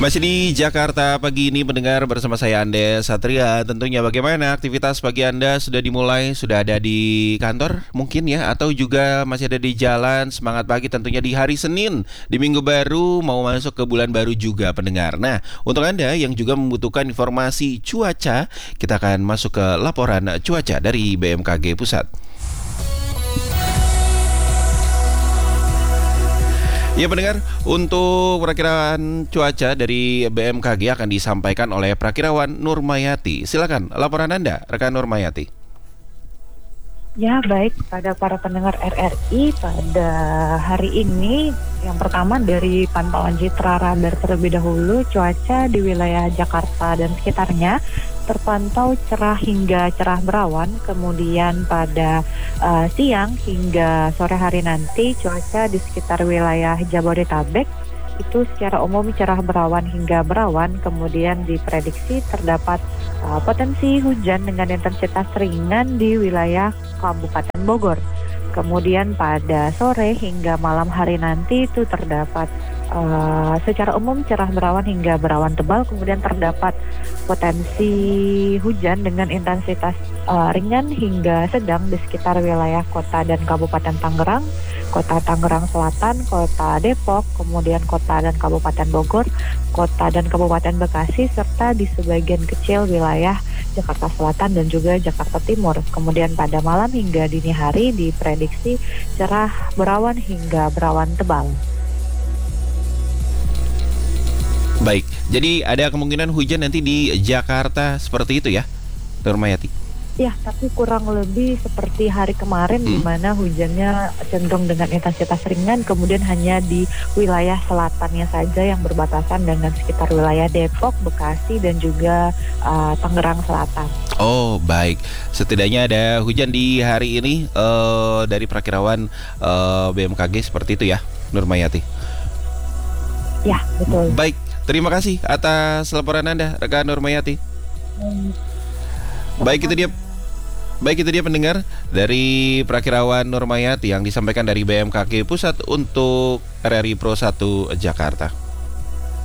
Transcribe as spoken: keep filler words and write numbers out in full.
Masih di Jakarta pagi ini mendengar bersama saya Andes Satria. Tentunya bagaimana aktivitas pagi Anda sudah dimulai, sudah ada di kantor mungkin ya, atau juga masih ada di jalan. Semangat pagi tentunya di hari Senin, di minggu baru, mau masuk ke bulan baru juga pendengar. Nah, untuk Anda yang juga membutuhkan informasi cuaca, kita akan masuk ke laporan cuaca dari B M K G Pusat. Ya pendengar, untuk perakiraan cuaca dari B M K G akan disampaikan oleh Prakirawan Nurmayati. Silakan laporan Anda, rekan Nurmayati. Ya baik, pada para pendengar R R I pada hari ini, yang pertama dari pantauan Citra Radar terlebih dahulu, cuaca di wilayah Jakarta dan sekitarnya terpantau cerah hingga cerah berawan. Kemudian pada uh, siang hingga sore hari nanti cuaca di sekitar wilayah Jabodetabek itu secara umum cerah berawan hingga berawan. Kemudian diprediksi terdapat uh, potensi hujan dengan intensitas ringan di wilayah Kabupaten Bogor. Kemudian pada sore hingga malam hari nanti itu terdapat uh, secara umum cerah berawan hingga berawan tebal. Kemudian terdapat potensi hujan dengan intensitas uh, ringan hingga sedang di sekitar wilayah kota dan Kabupaten Tangerang, Kota Tangerang Selatan, Kota Depok, kemudian Kota dan Kabupaten Bogor, Kota dan Kabupaten Bekasi, serta di sebagian kecil wilayah Jakarta Selatan dan juga Jakarta Timur. Kemudian pada malam hingga dini hari diprediksi cerah berawan hingga berawan tebal. Baik, jadi ada kemungkinan hujan nanti di Jakarta seperti itu ya, Nurmayati? Ya, tapi kurang lebih seperti hari kemarin, hmm. di mana hujannya cenderung dengan intensitas ringan, kemudian hanya di wilayah selatannya saja yang berbatasan dengan sekitar wilayah Depok, Bekasi, dan juga uh, Tangerang Selatan. Oh, baik. Setidaknya ada hujan di hari ini uh, dari Prakirawan uh, B M K G seperti itu ya, Nurmayati? Ya, betul. Baik, terima kasih atas laporan Anda, rekan Nurmayati. Hmm. Baik itu dia, baik itu dia pendengar dari Prakirawan Nurmayati yang disampaikan dari B M K G Pusat untuk R R I Pro satu Jakarta.